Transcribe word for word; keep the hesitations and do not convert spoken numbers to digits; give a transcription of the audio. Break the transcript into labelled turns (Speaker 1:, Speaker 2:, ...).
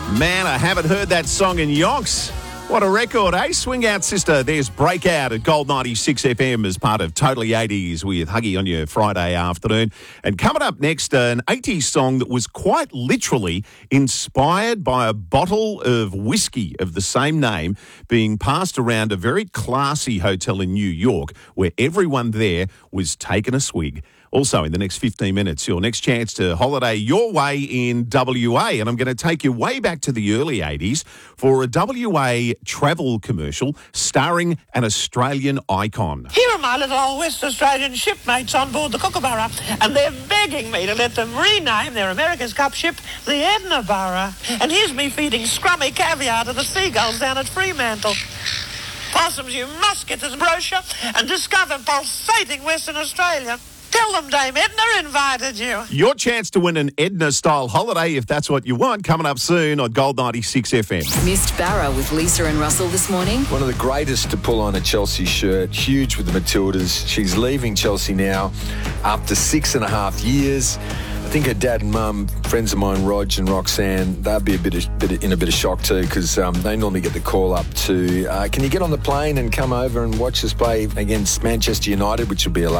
Speaker 1: Man, I haven't heard that song in yonks. What a record, eh? Swing Out Sister. There's Breakout at Gold ninety-six F M as part of Totally eighties with Huggy on your Friday afternoon. And coming up next, an eighties song that was quite literally inspired by a bottle of whiskey of the same name being passed around a very classy hotel in New York where everyone there was taking a swig. Also, in the next fifteen minutes, your next chance to holiday your way in W A. And I'm going to take you way back to the early eighties for a W A travel commercial starring an Australian icon.
Speaker 2: Here are my little old West Australian shipmates on board the Kookaburra, and they're begging me to let them rename their America's Cup ship the Edinburgh. And here's me feeding scrummy caviar to the seagulls down at Fremantle. Possums, you must get this brochure and discover pulsating Western Australia. Tell them Dame Edna invited you.
Speaker 1: Your chance to win an Edna-style holiday, if that's what you want, coming up soon on Gold ninety-six F M.
Speaker 3: Missed Barra with Lisa and Russell this morning.
Speaker 4: One of the greatest to pull on a Chelsea shirt, huge with the Matildas. She's leaving Chelsea now after six and a half years. I think her dad and mum, friends of mine, Rog and Roxanne, they'll be a bit, of, bit of, in a bit of shock too because um, they normally get the call up to, uh, can you get on the plane and come over and watch us play against Manchester United, which would be a